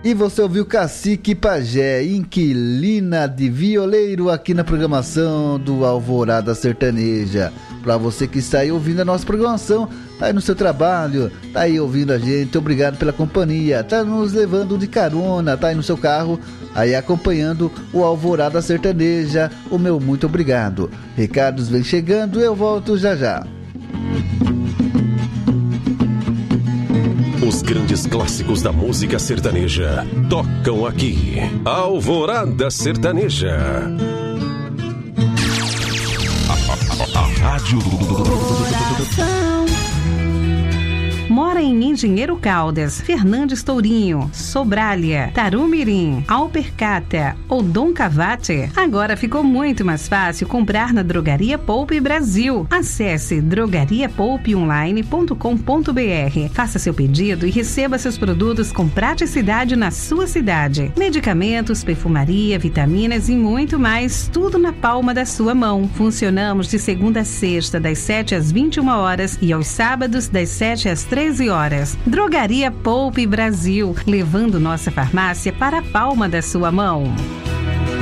E você ouviu Cacique Pajé, inquilina de violeiro, aqui na programação do Alvorada Sertaneja. Para você que está aí ouvindo a nossa programação, tá aí no seu trabalho, tá aí ouvindo a gente, obrigado pela companhia, tá nos levando de carona, tá aí no seu carro, aí acompanhando o Alvorada Sertaneja, o meu muito obrigado. Recados vem chegando, eu volto já já. Os grandes clássicos da música sertaneja tocam aqui. Alvorada Sertaneja. A rádio do coração. Mora em Engenheiro Caldas, Fernandes Tourinho, Sobralha, Tarumirim, Alpercata ou Dom Cavate? Agora ficou muito mais fácil comprar na Drogaria Poupe Brasil. Acesse drogariapoupeonline.com.br. Faça seu pedido e receba seus produtos com praticidade na sua cidade. Medicamentos, perfumaria, vitaminas e muito mais, tudo na palma da sua mão. Funcionamos de segunda a sexta, das 7 às 21 horas e aos sábados, das 7 às 13 horas. Drogaria Poupe Brasil, levando nossa farmácia para a palma da sua mão.